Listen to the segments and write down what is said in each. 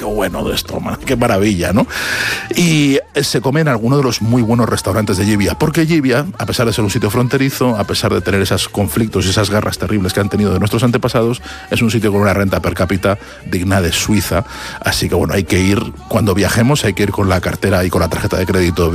qué bueno de esto, man, qué maravilla, ¿no? Y se come en alguno de los muy buenos restaurantes de Llivia, porque Llivia, a pesar de ser un sitio fronterizo, a pesar de tener esos conflictos y esas guerras terribles que han tenido de nuestros antepasados, es un sitio con una renta per cápita digna de Suiza. Así que bueno, hay que ir, cuando viajemos, hay que ir con la cartera y con la tarjeta de crédito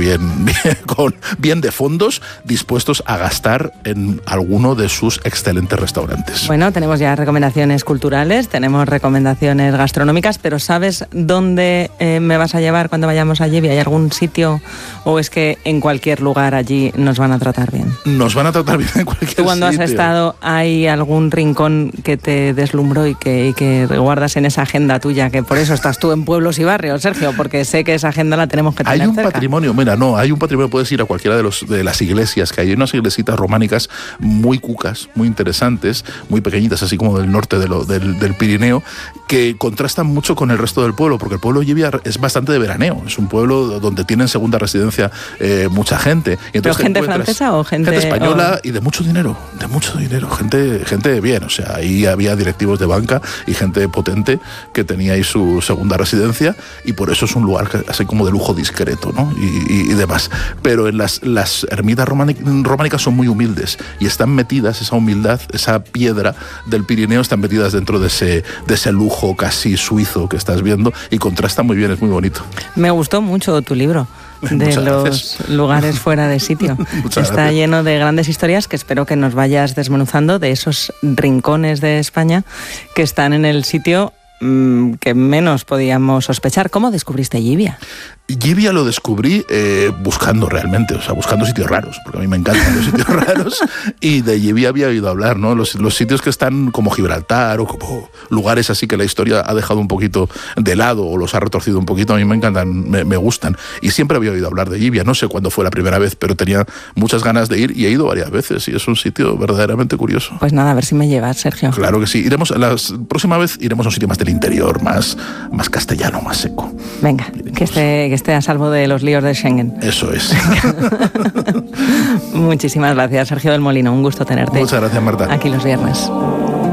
bien de fondos, dispuestos a gastar en alguno de sus excelentes restaurantes. Bueno, tenemos ya recomendaciones culturales, tenemos recomendaciones gastronómicas, pero ¿sabes dónde me vas a llevar cuando vayamos a Llivia? ¿Hay algún sitio o es que en cualquier lugar allí nos van a tratar bien? Nos van a tratar bien en cualquier sitio. ¿Tú cuando has estado, hay algún rincón que te deslumbró y que guardas en esa agenda tuya, que por eso estás tú en pueblos y barrios, Sergio, porque sé que esa agenda la tenemos que tener Hay un cerca. patrimonio, hay un patrimonio, puedes ir a cualquiera de las iglesias que hay unas iglesitas románicas muy cucas, muy interesantes, muy pequeñitas, así como del norte del Pirineo, que contrastan mucho con el resto del pueblo, porque el pueblo de Llivia es bastante de veraneo, es un pueblo donde tienen segunda residencia mucha gente. Y entonces, ¿pero gente francesa o gente española y de mucho dinero, gente bien, o sea, ahí había directivos de banca y gente potente que tenía ahí su segunda residencia, y por eso es un lugar así como de lujo discreto, ¿no? y demás. Pero en las ermitas románicas son muy humildes y están metidas, esa humildad, esa piedra del Pirineo, están metidas dentro de ese lujo casi suizo que estás viendo, y contrasta muy bien, es muy bonito. Me gustó mucho tu libro de los lugares fuera de sitio. Está lleno de grandes historias que espero que nos vayas desmenuzando, de esos rincones de España que están en el sitio que menos podíamos sospechar. ¿Cómo descubriste Llivia? Llivia lo descubrí buscando realmente, o sea, buscando sitios raros, porque a mí me encantan los sitios raros, y de Llivia había oído hablar, ¿no? Los sitios que están como Gibraltar o como lugares así que la historia ha dejado un poquito de lado o los ha retorcido un poquito, a mí me encantan, me gustan, y siempre había oído hablar de Llivia. No sé cuándo fue la primera vez, pero tenía muchas ganas de ir y he ido varias veces, y es un sitio verdaderamente curioso. Pues nada, a ver si me llevas, Sergio. Claro que sí, la próxima vez iremos a un sitio más del interior, más castellano, más seco. Venga, que esté a salvo de los líos de Schengen. Eso es. Muchísimas gracias, Sergio del Molino. Un gusto tenerte. Muchas gracias, Marta. Aquí los viernes.